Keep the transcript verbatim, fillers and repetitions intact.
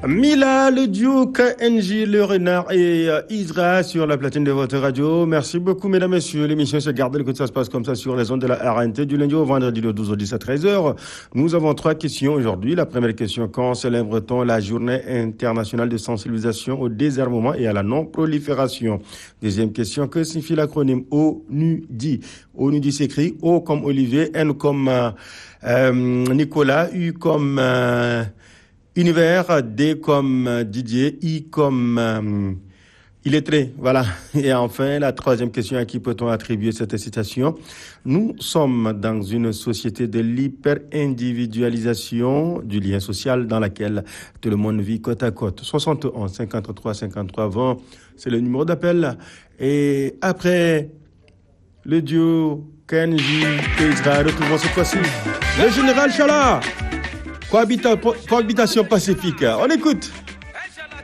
Mila, le Duke, N J, le Renard et euh, Isra sur la platine de votre radio. Merci beaucoup, mesdames, messieurs. L'émission se garde, que ça se passe comme ça sur les ondes de la R N T du lundi au vendredi de douze heures dix à treize heures. Nous avons trois questions aujourd'hui. La première question, quand célèbre-t-on la journée internationale de sensibilisation au désarmement et à la non-prolifération? Deuxième question, que signifie l'acronyme O N U D I? O N U D I s'écrit O comme Olivier, N comme euh, euh, Nicolas, U comme... Euh, Univers, D comme euh, Didier, I comme euh, illettré. Voilà. Et enfin, la troisième question, à qui peut-on attribuer cette citation? Nous sommes dans une société de l'hyper-individualisation du lien social dans laquelle tout le monde vit côte à côte. soixante et onze, cinquante-trois, cinquante-trois, vingt, c'est le numéro d'appel. Et après le duo Kenji et Israël, retrouvons cette fois-ci le général Chala. Cohabita- cohabitation pacifique. On écoute.